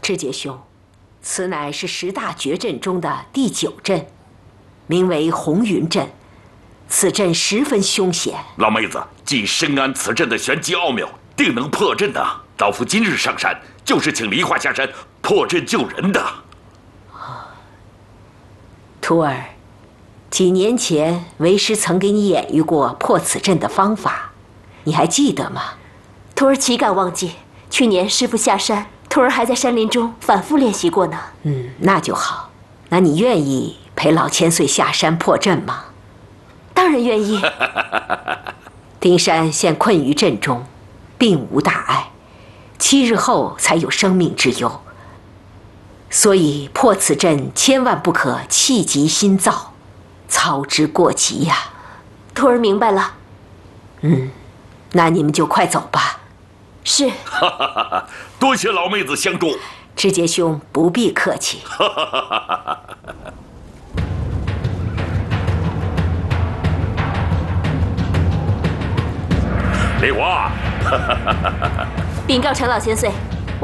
知节兄，此乃是10大绝阵中的第9阵，名为红云阵。此阵十分凶险。 老妹子既深谙此阵的玄机奥妙，定能破阵的。老夫今日上山，就是请梨花下山破阵救人的。 徒儿，几年前为师曾给你演绎过破此阵的方法，你还记得吗？ 徒儿岂敢忘记？去年师父下山，徒儿还在山林中反复练习过呢。 那就好。那你愿意陪老千岁下山破阵吗？ 当然愿意。 丁山现困于阵中，并无大碍，7日后才有生命之忧。所以破此阵千万不可气急心躁，操之过急呀。 徒儿明白了。 那你们就快走吧。 是。 多谢老妹子相助。 知节兄不必客气。 梨花， 禀告陈老千岁，